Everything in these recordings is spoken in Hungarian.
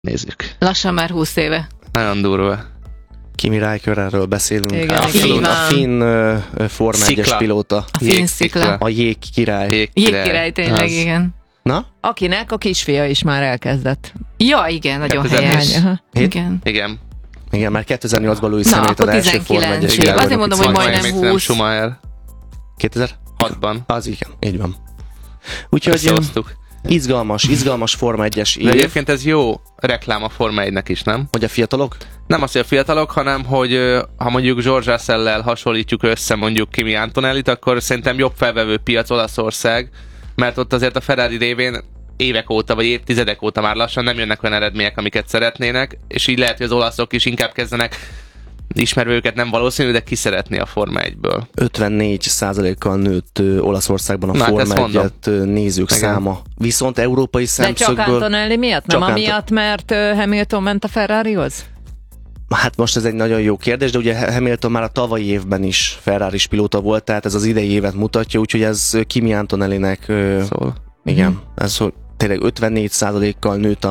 Nézzük. Lassan már 20 éve. Nagyon durva. Kimi Räikkönenről beszélünk. Igen, A finn Forma 1-es pilóta. A finn szikla. A jég király. Jégkirály, tényleg, igen. Na? Akinek a kisfia is már elkezdett. Ja, igen, nagyon 2010. helyes. Igen. Igen, már 2008-ban Lewis Hamilton első Forma 1-es év. Azért mondom, hogy majdnem 20. Schumacher. 2006-ban. Az igen, így van. Úgyhogy izgalmas Forma 1-es év. De egyébként ez jó reklám a Forma 1-nek is, nem? Hogy a fiatalok? Nem az, hogy a fiatalok, hanem hogy ha mondjuk George Russell-lel hasonlítjuk össze mondjuk Kimi Antonellit, akkor szerintem jobb felvevő piac Olaszország, mert ott azért a Ferrari révén évek óta, vagy évtizedek óta már lassan nem jönnek olyan eredmények, amiket szeretnének, és így lehet, hogy az olaszok is inkább kezdenek, ismerve őket nem valószínű, de ki szeretné a Forma 1-ből. 54%-kal nőtt Olaszországban a Forma 1-et nézők száma. Viszont európai szemszögből... De csak Antonelli miatt? Nem amiatt, mert Hamilton ment a Ferrarihoz? Hát most ez egy nagyon jó kérdés, de ugye Hamilton már a tavalyi évben is Ferraris pilóta volt, tehát ez az idei évet mutatja, úgyhogy ez Kimi Antonellinek szól. Igen, ez tényleg 54%-kal nőtt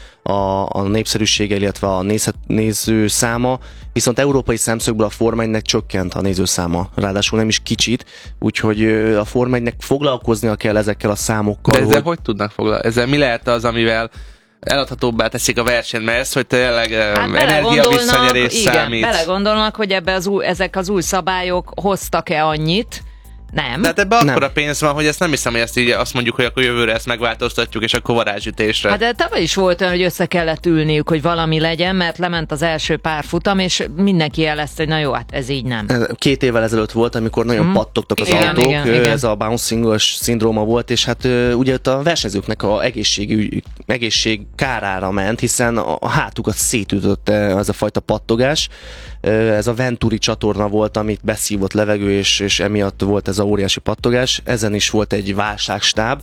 a népszerűsége, illetve a néző száma, viszont európai szemszögből a Forma 1-nek csökkent a nézőszáma, ráadásul nem is kicsit, úgyhogy a Forma 1-nek foglalkoznia kell ezekkel a számokkal. De ezzel hogy tudnak foglalkozni? Ezzel mi lehet az, amivel eladhatóbbá teszik a versenyt, mert ez, hogy tényleg energiavisszanyerés számít. Igen, belegondolnak, hogy ezek az új szabályok hoztak-e annyit. Nem. Tehát ebben akkora pénz van, hogy ezt nem hiszem, hogy ezt így azt mondjuk, hogy akkor jövőre ezt megváltoztatjuk, és akkor varázsütésre. Hát de tavaly is volt olyan, hogy össze kellett ülniük, hogy valami legyen, mert lement az első pár futam, és mindenki jelezte, hogy na jó, hát ez így nem. 2 évvel ezelőtt volt, amikor nagyon pattogtak az autók, ez a bouncing-os szindróma volt, és hát ugye ott a versenyzőknek a egészség kárára ment, hiszen a hátukat szétütötte ez a fajta pattogás. Ez a Venturi csatorna volt, amit beszívott levegő, és emiatt volt ez a óriási pattogás. Ezen is volt egy válságstáb,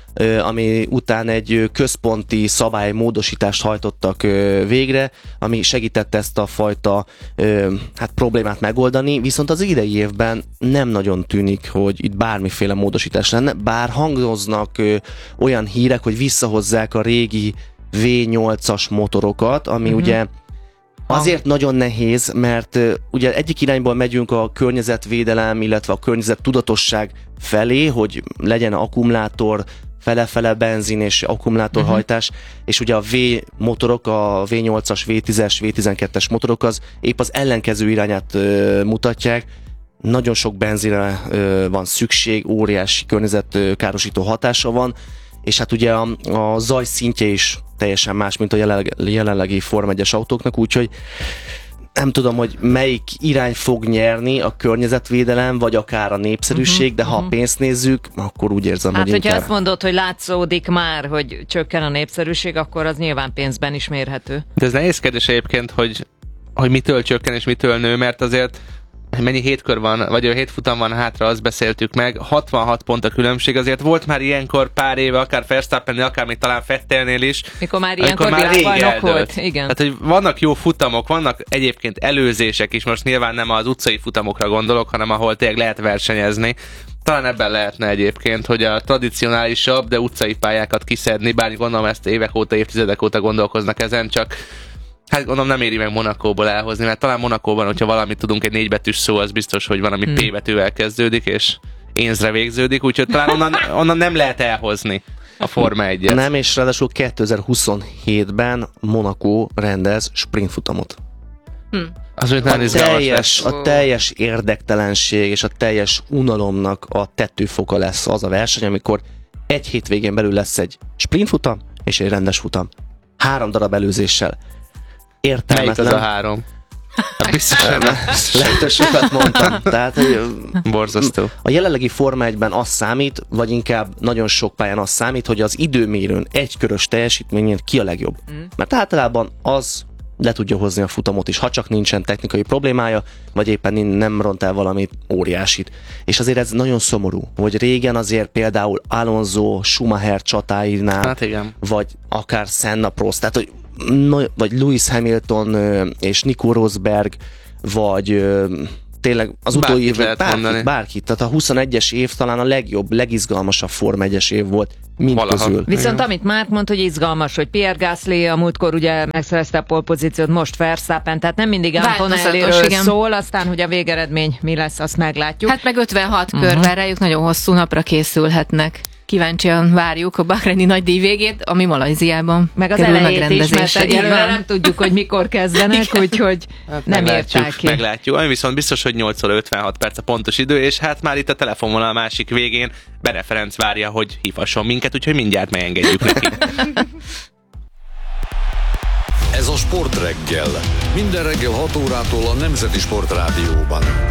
ami után egy központi szabálymódosítást hajtottak végre, ami segítette ezt a fajta problémát megoldani, viszont az idei évben nem nagyon tűnik, hogy itt bármiféle módosítás lenne, bár hangoznak olyan hírek, hogy visszahozzák a régi V8-as motorokat, ami ugye azért nagyon nehéz, mert ugye egyik irányból megyünk a környezetvédelem, illetve a környezettudatosság felé, hogy legyen akkumulátor, fele-fele benzin és akkumulátorhajtás, és ugye a V motorok, a V8-as, V10-es, V12-es motorok az épp az ellenkező irányát mutatják. Nagyon sok benzinre van szükség, óriási környezetkárosító hatása van, és hát ugye a zaj szintje is teljesen más, mint a jelenlegi Forma 1-es autóknak, úgyhogy nem tudom, hogy melyik irány fog nyerni, a környezetvédelem, vagy akár a népszerűség, de ha a pénzt nézzük, akkor úgy érzem, hogy hogyha azt mondod, hogy látszódik már, hogy csökken a népszerűség, akkor az nyilván pénzben is mérhető. De ez nehéz kérdés egyébként, hogy mitől csökken és mitől nő, mert azért mennyi hétkör van, vagy 7 futam van hátra, azt beszéltük meg, 66 pont a különbség, azért volt már ilyenkor pár éve, akár Verstappennél, akár még talán Vettelnél is. Mikor már ilyenkor világbajnok volt, igen. Tehát, hogy vannak jó futamok, vannak egyébként előzések is, most nyilván nem az utcai futamokra gondolok, hanem ahol tényleg lehet versenyezni. Talán ebben lehetne egyébként, hogy a tradicionálisabb, de utcai pályákat kiszedni, bár gondolom ezt évek óta, évtizedek óta gondolkoznak ezen, csak hát gondolom nem éri meg Monakóból elhozni, mert talán Monakóban, hogyha valamit tudunk, egy 4 betűs szó, az biztos, hogy valami P betűvel kezdődik, és énzre végződik, úgyhogy talán onnan nem lehet elhozni a Forma 1-et. Nem, és ráadásul 2027-ben Monaco rendez sprintfutamot. A teljes érdektelenség és a teljes unalomnak a tetőfoka lesz az a verseny, amikor egy hétvégén belül lesz egy sprintfutam és egy rendes futam. 3 darab előzéssel. Értelmetlen. Melyik az a 3? Biztosan lehet, hogy sokat mondtam. Tehát, borzasztó. A jelenlegi Forma 1-ben az számít, vagy inkább nagyon sok pályán az számít, hogy az időmérőn egykörös teljesítményén ki a legjobb. Mert általában az le tudja hozni a futamot is, ha csak nincsen technikai problémája, vagy éppen nem ront el valamit óriásit. És azért ez nagyon szomorú, hogy régen azért például Alonso, Schumacher csatáinál, vagy akár Senna Prost, tehát hogy vagy Lewis Hamilton és Nico Rosberg, vagy tényleg az utóbbi évben bárkit, tehát a 21-es év talán a legjobb, legizgalmasabb Forma 1-es év volt mindközül. Viszont amit Márk mond, hogy izgalmas, hogy Pierre Gasly a múltkor ugye megszerezte a polpozíciót, most Verstappen, tehát nem mindig Antonelliről szól, aztán, hogy a végeredmény mi lesz, azt meglátjuk. Hát meg 56 körben rájuk nagyon hosszú napra készülhetnek. Kíváncsian várjuk a bahreini nagydíj végét, ami Malajziában meg az elejét is, mert egyelőre nem tudjuk, hogy mikor kezdenek, úgyhogy hát nem érták ki. Meglátjuk, ami viszont biztos, hogy 8 óra 56 perc a pontos idő, és hát már itt a telefonvonal a másik végén Bere Ferenc várja, hogy hívhasson minket, úgyhogy mindjárt megengedjük neki. Ez a Sport Reggel. Minden reggel 6 órától a Nemzeti Sport Rádióban.